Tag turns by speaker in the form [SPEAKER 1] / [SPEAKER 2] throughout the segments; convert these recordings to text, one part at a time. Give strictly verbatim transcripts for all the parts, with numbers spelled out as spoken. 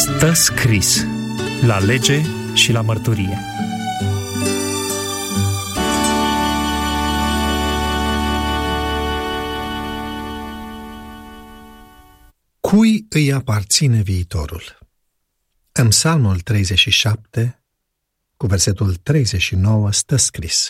[SPEAKER 1] Stă scris la lege și la mărturie.
[SPEAKER 2] Cui îi aparține viitorul? În Psalmul treizeci și șapte, cu versetul treizeci și nouă, stă scris: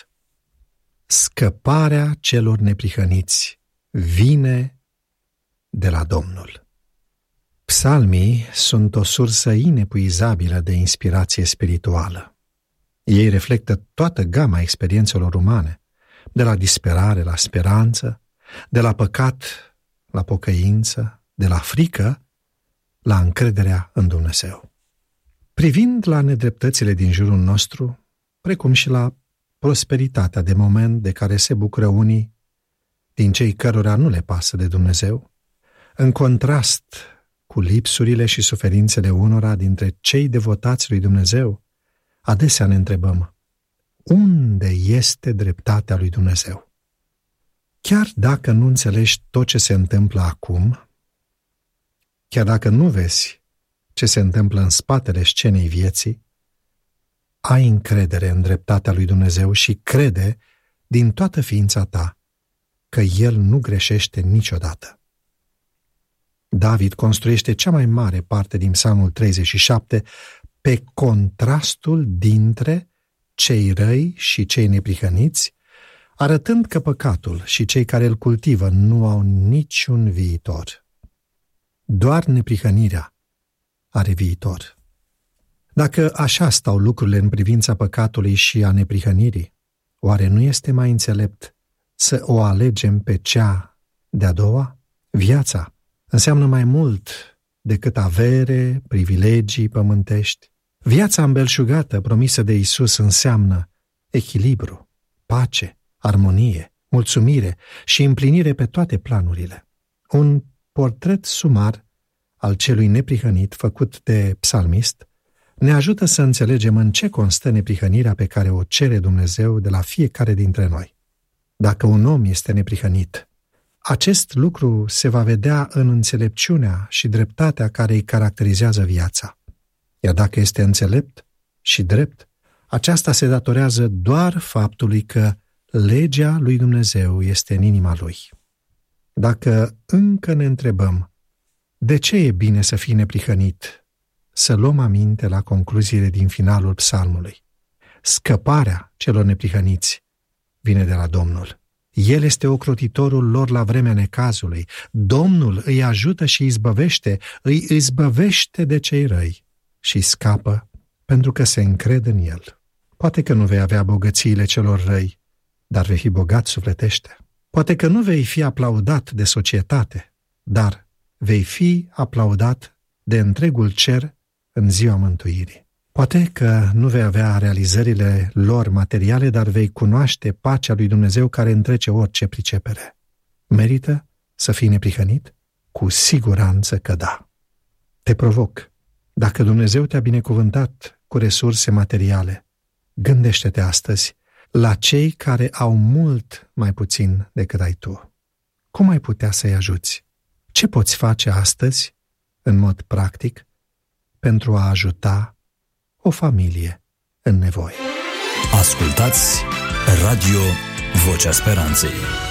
[SPEAKER 2] scăparea celor neprihăniți vine de la Domnul. Psalmii sunt o sursă inepuizabilă de inspirație spirituală. Ei reflectă toată gama experiențelor umane, de la disperare la speranță, de la păcat la pocăință, de la frică la încrederea în Dumnezeu. Privind la nedreptățile din jurul nostru, precum și la prosperitatea de moment de care se bucură unii din cei cărora nu le pasă de Dumnezeu, în contrast cu lipsurile și suferințele unora dintre cei devotați lui Dumnezeu, adesea ne întrebăm: unde este dreptatea lui Dumnezeu? Chiar dacă nu înțelegi tot ce se întâmplă acum, chiar dacă nu vezi ce se întâmplă în spatele scenei vieții, ai încredere în dreptatea lui Dumnezeu și crede din toată ființa ta că El nu greșește niciodată. David construiește cea mai mare parte din Psalmul treizeci și șapte pe contrastul dintre cei răi și cei neprihăniți, arătând că păcatul și cei care îl cultivă nu au niciun viitor. Doar neprihănirea are viitor. Dacă așa stau lucrurile în privința păcatului și a neprihănirii, oare nu este mai înțelept să o alegem pe cea de-a doua? Viața înseamnă mai mult decât avere, privilegii pământești. Viața îmbelșugată promisă de Iisus înseamnă echilibru, pace, armonie, mulțumire și împlinire pe toate planurile. Un portret sumar al celui neprihănit făcut de psalmist ne ajută să înțelegem în ce constă neprihănirea pe care o cere Dumnezeu de la fiecare dintre noi. Dacă un om este neprihănit, acest lucru se va vedea în înțelepciunea și dreptatea care îi caracterizează viața. Iar dacă este înțelept și drept, aceasta se datorează doar faptului că legea lui Dumnezeu este în inima lui. Dacă încă ne întrebăm de ce e bine să fii neprihănit, să luăm aminte la concluziile din finalul psalmului. Scăparea celor neprihăniți vine de la Domnul. El este ocrotitorul lor la vremea necazului. Domnul îi ajută și izbăvește, îi izbăvește de cei răi și scapă pentru că se încred în El. Poate că nu vei avea bogățiile celor răi, dar vei fi bogat sufletește. Poate că nu vei fi aplaudat de societate, dar vei fi aplaudat de întregul cer în ziua mântuirii. Poate că nu vei avea realizările lor materiale, dar vei cunoaște pacea lui Dumnezeu care întrece orice pricepere. Merită să fii neprihănit? Cu siguranță că da. Te provoc. Dacă Dumnezeu te-a binecuvântat cu resurse materiale, gândește-te astăzi la cei care au mult mai puțin decât ai tu. Cum ai putea să-i ajuți? Ce poți face astăzi, în mod practic, pentru a ajuta o familie în nevoie?
[SPEAKER 3] Ascultați Radio Vocea Speranței.